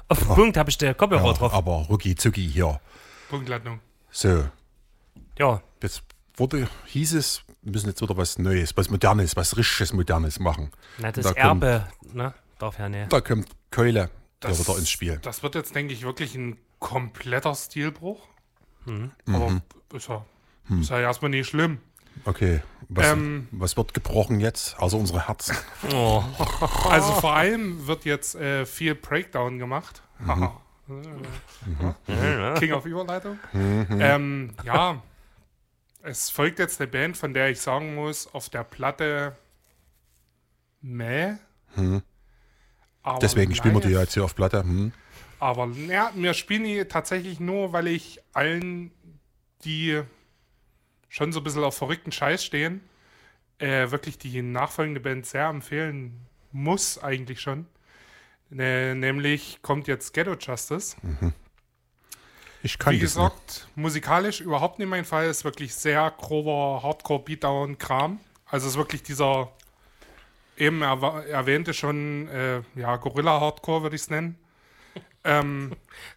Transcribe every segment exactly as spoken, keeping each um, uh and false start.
Auf den Punkt habe ich den Kopfhörer Ja, drauf. aber rucki zucki hier. Punktlandung. So, Ja, jetzt wurde, hieß es, wir müssen jetzt wieder was Neues, was Modernes, was richtiges Modernes machen. na, das Da kommt- Erbe, ne? Darf ja nicht. Da kommt Keule Das, wieder ins Spiel. das wird jetzt, denke ich, wirklich ein kompletter Stilbruch. Aber ist ja, ist ja erstmal nicht schlimm. Okay, was, Ähm. was wird gebrochen jetzt, außer unsere Herzen? Oh. Also vor allem wird jetzt äh, viel Breakdown gemacht. Haha. King of Überleitung. Ähm, ja, es folgt jetzt eine Band, von der ich sagen muss, auf der Platte meh. Aber Deswegen spielen wir die live- ja jetzt hier auf Platte. Hm. Aber ja, wir spielen die tatsächlich nur, weil ich allen, die schon so ein bisschen auf verrückten Scheiß stehen, äh, wirklich die nachfolgende Band sehr empfehlen muss, eigentlich schon. Ne, nämlich kommt jetzt Ghetto Justice. Ich kann Wie das nicht. gesagt, musikalisch überhaupt nicht mein Fall. Ist wirklich sehr grober Hardcore-Beatdown-Kram. Also ist wirklich dieser eben erwa- erwähnte schon, äh, ja, Gorilla-Hardcore würde ich es nennen. ähm,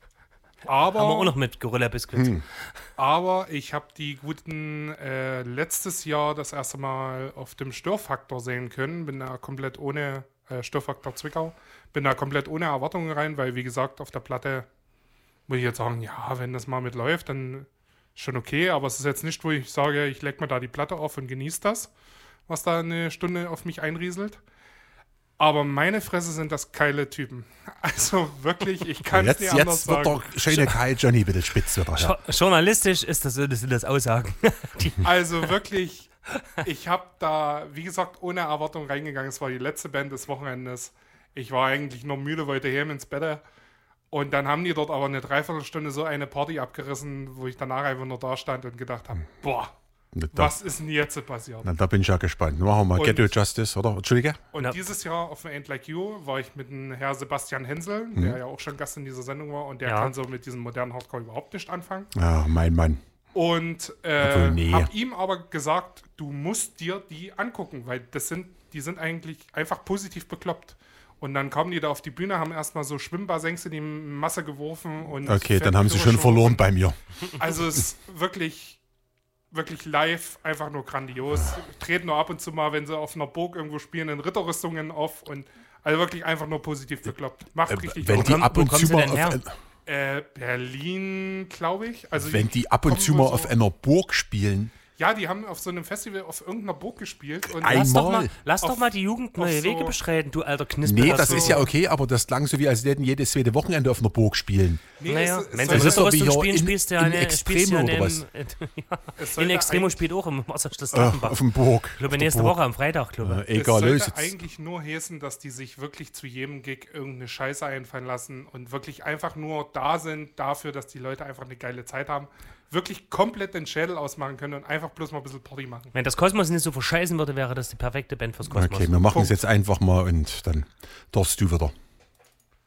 aber, Haben wir auch noch mit Gorilla Biscuits. aber ich habe die guten äh, letztes Jahr das erste Mal auf dem Störfaktor sehen können. Bin da komplett ohne, äh, Störfaktor Zwickau, bin da komplett ohne Erwartungen rein, weil wie gesagt, auf der Platte muss ich jetzt sagen, ja, wenn das mal mitläuft, dann schon okay, aber es ist jetzt nicht, wo ich sage, ich leg mir da die Platte auf und genieße das, was da eine Stunde auf mich einrieselt. Aber meine Fresse sind das geile Typen. Also wirklich, ich kann es Jetzt, nicht anders jetzt wird sagen. der schöne Kai Johnny bitte spitz wieder. Ja. Jo- Journalistisch ist das, das sind das Aussagen. Die, Also wirklich, ich habe da, wie gesagt, ohne Erwartung reingegangen. Es war die letzte Band des Wochenendes. Ich war eigentlich nur müde, wollte heim ins Bett. Und dann haben die dort aber eine Dreiviertelstunde so eine Party abgerissen, wo ich danach einfach nur da stand und gedacht habe, boah, Da, was ist denn jetzt passiert? na, da bin ich ja gespannt. Machen wir mal Und- Ghetto Justice, oder? Entschuldige? Und Ja. dieses Jahr auf dem Ain't Like You war ich mit dem Herr Sebastian Hensel, der ja auch schon Gast in dieser Sendung war und der Ja. kann so mit diesem modernen Hardcore überhaupt nicht anfangen. Ja, mein Mann. Und Obwohl, äh, nee. habe ihm aber gesagt, du musst dir die angucken, weil das sind, die sind eigentlich einfach positiv bekloppt. Und dann kamen die da auf die Bühne, haben erstmal so Schwimmbasens in die Masse geworfen. Und Okay, dann haben sie schon Fettkirschen. verloren bei mir. Also es ist wirklich, wirklich live einfach nur grandios. Treten nur ab und zu mal, wenn sie auf einer Burg irgendwo spielen, in Ritterrüstungen auf. Und also wirklich einfach nur positiv bekloppt. Macht richtig Wenn Bock. die kommen- ab wo und kommen zu sie mal denn auf, her? ein- Äh, Berlin, glaube ich. Also wenn die ab und kommen zu wohl mal so- auf einer Burg spielen, Ja, die haben auf so einem Festival auf irgendeiner Burg gespielt. Und Ein- lass doch Einmal. mal, lass doch Auf- mal die Jugend neue auf Wege so- beschreiten, du alter Knispel. nee, hast das du- ist ja okay, aber das klang so wie, als hätten jedes zweite Wochenende auf einer Burg spielen. nee, Naja, es- es wenn sollte- sie ist doch wie Ritterrüstung hier spielen, in- spielst du ja in eine, spielst du ja Extremo oder in, ja, es in sollte Extremo eigentlich- spielt auch im Wasser des Äh, Datenbach. auf dem Burg. Ich glaube, Auf der nächste Burg. Woche am Freitag, glaube ich. Äh, Es egal, sollte los jetzt. eigentlich nur heißen, dass die sich wirklich zu jedem Gig irgendeine Scheiße einfallen lassen und wirklich einfach nur da sind dafür, dass die Leute einfach eine geile Zeit haben, wirklich komplett den Schädel ausmachen können und einfach bloß mal ein bisschen Party machen. Wenn das Kosmos nicht so verscheißen würde, wäre das die perfekte Band fürs Kosmos. Okay, wir machen es Punkt. jetzt einfach mal und dann darfst du wieder.